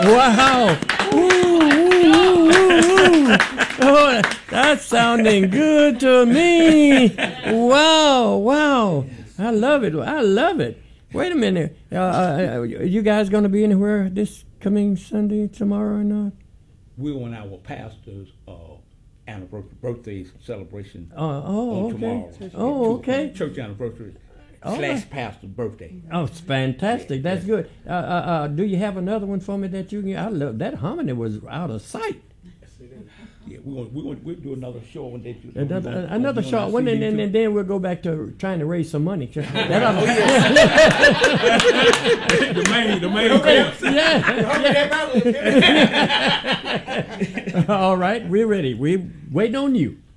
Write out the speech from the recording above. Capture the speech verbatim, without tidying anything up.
Wow. Ooh, ooh, ooh, ooh, ooh. Oh, that's sounding good to me. Wow, wow. I love it. I love it. Wait a minute. Uh, uh, you guys going to be anywhere this coming Sunday, tomorrow or not? We're on our pastor's uh, anniversary birthday celebration Uh, oh, on okay. tomorrow. Oh, okay. Church anniversary All slash right. pastor's birthday. Oh, it's fantastic. That's good. Uh, uh, uh, do you have another one for me that you can? I love that harmony was out of sight. Yeah, we're gonna, we're gonna we'll do another short one that you Another, gonna, another gonna short one, and, C D and, too. and then we'll go back to trying to raise some money. That ought The main, the main course. yeah. All right, we're ready. We're waiting on you.